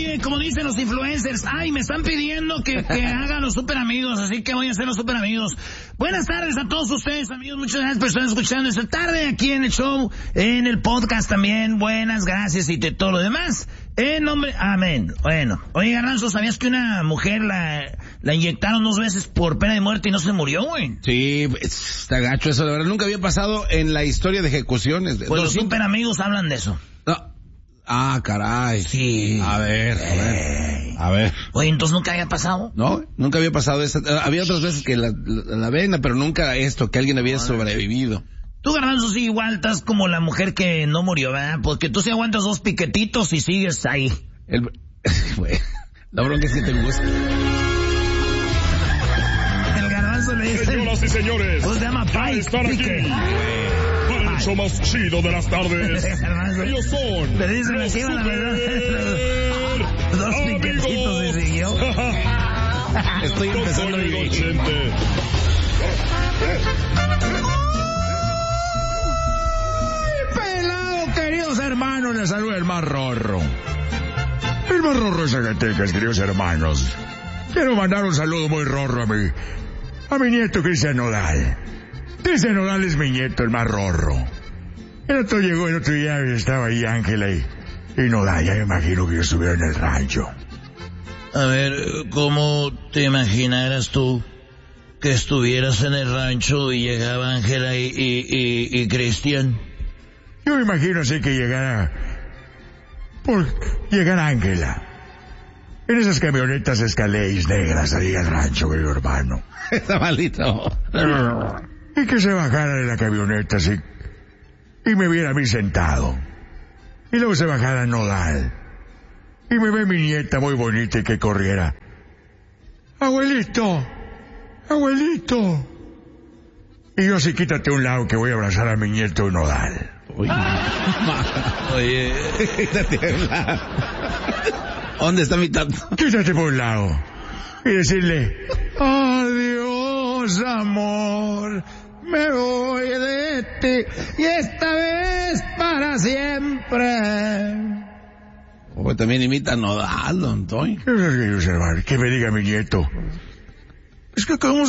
Oye, como dicen los influencers, ay, me están pidiendo que haga los super amigos, así que voy a hacer los super amigos. Buenas tardes a todos ustedes, amigos, muchas gracias por estar escuchando esta tarde aquí en el show, en el podcast también, buenas, gracias y de todo lo demás. En nombre, amén. Bueno, oye, Garbanzo, ¿sabías que una mujer la inyectaron 2 veces por pena de muerte y no se murió, güey? Sí, está gacho eso, de verdad, nunca había pasado en la historia de ejecuciones. Pues los super amigos hablan de eso. No. Ah, caray. Sí. A ver. Oye, entonces nunca había pasado. No, nunca había pasado eso. Había otras veces que la vena, pero nunca esto, que alguien había sobrevivido. Tú, Garbanzo, sí, igual estás como la mujer que no murió, ¿verdad? Porque tú sí aguantas 2 piquetitos y sigues ahí. La bronca es que te gusta. El Garbanzo le dice... Señoras y señores, ¿cómo se llama? ya están aquí para el show más chido de las tardes. Ellos son... Le dicen así, la verdad. 2 piquetitos y siguió. Estoy empezando a vivir. Queridos hermanos, les saluda el más rorro. El más rorro de Zacatecas, queridos hermanos. Quiero mandar un saludo muy rorro a mi nieto Cristian Nodal. Cristian Nodal es mi nieto, el más rorro. El otro día estaba ahí Ángela y Nodal, ya me imagino que yo estuviera en el rancho. A ver, ¿cómo te imaginaras tú que estuvieras en el rancho y llegaba Ángela y Cristian? Yo me imagino así que llegara Ángela en esas camionetas Escalades negras ahí al rancho, querido hermano. Está malito. Y que se bajara de la camioneta así y me viera a mí sentado. Y luego se bajara Nodal y me ve mi nieta muy bonita y que corriera: abuelito. Y yo así, quítate a un lado que voy a abrazar a mi nieto Nodal. Oye, ¿dónde está mi tato? Quítate por un lado y decirle: adiós, amor, me voy de ti y esta vez para siempre. También imita a Nodal, don Toy. Que me diga mi nieto: es que ¿cómo